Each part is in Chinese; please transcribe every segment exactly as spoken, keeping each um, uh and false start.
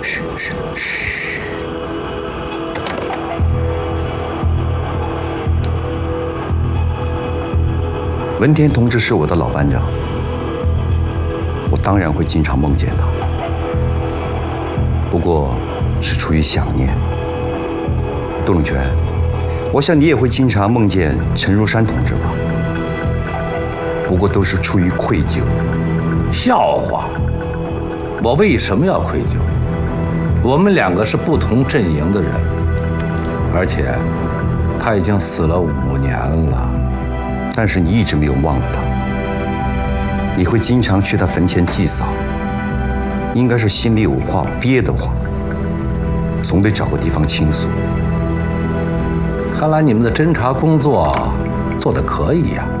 嘘嘘嘘。文天同志是我的老班长，我当然会经常梦见他，不过是出于想念。杜永泉，我想你也会经常梦见陈如山同志吧？不过都是出于愧疚。 笑话！我为什么要愧疚？我们两个是不同阵营的人，而且他已经死了五年了。 但是你一直没有忘了他，你会经常去他坟前祭扫，应该是心里有话憋得慌，总得找个地方倾诉。 看来你们的侦查工作做得可以呀。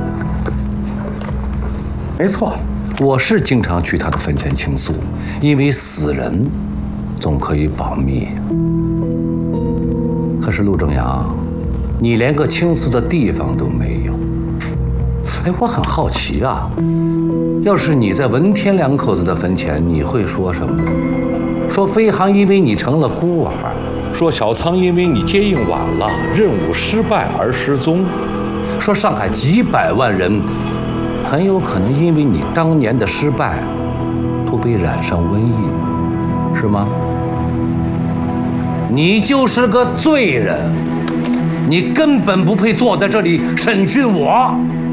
没错，我是经常去他的坟前倾诉，因为死人总可以保密。可是陆正阳，你连个倾诉的地方都没有。哎，我很好奇啊，要是你在文天两口子的坟前，你会说什么？说飞航因为你成了孤儿，说小仓因为你接应晚了，任务失败而失踪，说上海几百万人很有可能因为你当年的失败都被染上瘟疫，是吗？你就是个罪人，你根本不配坐在这里审讯我。